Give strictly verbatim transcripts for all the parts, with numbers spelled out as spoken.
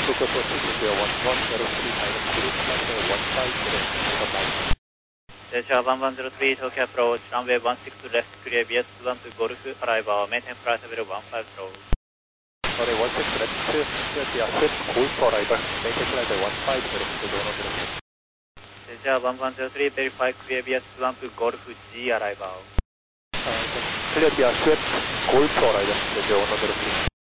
Tokyo Approach zero one one zero three, direct cruise runway one five zero, goodbye. Delta one one zero three, Tokyo Approach, runway one six two left, clear B S one two Golf, arrival, maintain flight level one five zero. Sorry, one six left, clear B S Golf arrival, maintain flight level one five zero, one zero. Delta one one zero three, verify clear B S one two Golf G arrival. Clear B S Golf arrival, one zero.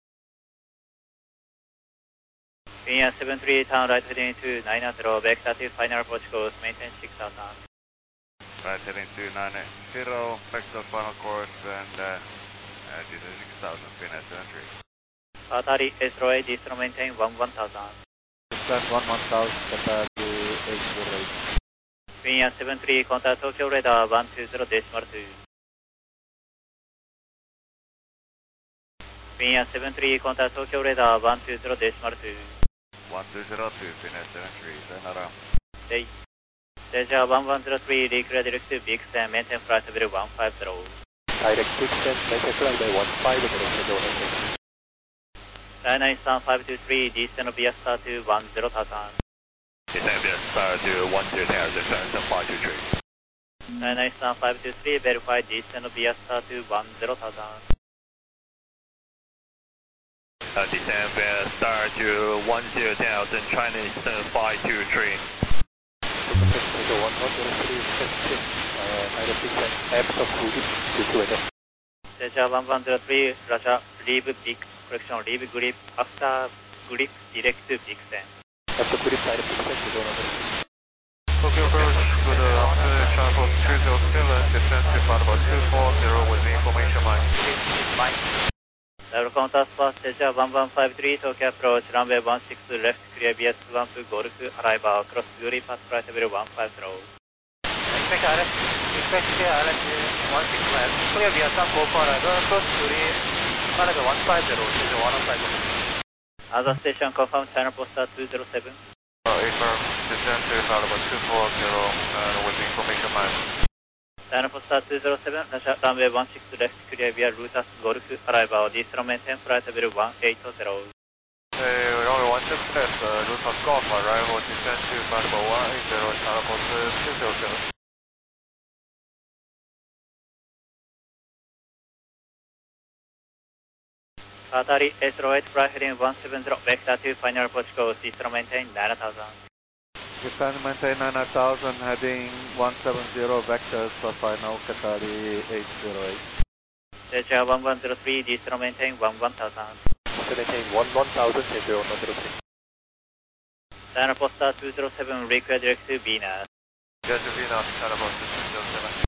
Vinya seven three, turn right heading to nine zero, vector to final approach course, maintain six thousand. Right heading to nine zero, vector final course and uh, uh, this is six thousand, Vinya seven three. Atari S R O A, distro maintain one one thousand. Distance one one thousand, contact eight zero eight. Vinya seven three, contact Tokyo radar one two zero decimal two. Vinya seven three, contact Tokyo radar one two zero decimal two. one two zero two, Vinya seven three, Senara. Day. Delta one one zero three, declare direct to Big Sam, maintain flight level one five zero. Direct Big Sam, maintain flight level one five zero. nine nine five two three, descend via star to one zero thousand. Descend via star to one zero thousand, descend five two three. nine nine five two three, verify descend via star to one zero thousand. Uh, descend via star to one zero thousand, China descend five two three. one one zero three, direct Big Sam, after cruise, Delta one one zero three, Russia, leave big, correction, leave grip, after grip, direct to Big Sam. After grip, direct Big Sam, one zero. Tokyo Approach, good afternoon, Channel two zero seven, descend to flight about two four zero with the information line. Level contact pass, Delta one one five three, Tokyo Approach, runway one six two left, clear B S one two Golf, arrival, cross Yuri pass flight level one five zero. Expect R S, expect R S one six left, clear B S one Golf arrival, cross Yuri, flight level one five zero, one five zero. Other station confirm, China Postal two zero seven. Uh, affirm, descend to flight level two four zero uh, with the information line. China Postal two zero seven, Russia, runway one six two left, clear via Rutas Golf, arrival, distro maintain flight level one eight zero. Uh, runway one six left, uh, Rutas Golf arrival, descend to flight level one eight zero, China Postal two zero seven. Atari S R O eight, flight heading one seven zero, vector to final approach course, distro maintain nine thousand. Descend maintain nine thousand, heading one seven zero, vectors for final, Qatari eight zero eight. Delta one one zero three, distro maintain one one thousand. Maintain one one thousand, zero one zero three. China Postal two zero seven, require direct to Venus. Yes, to Venus, China Postal two zero seven.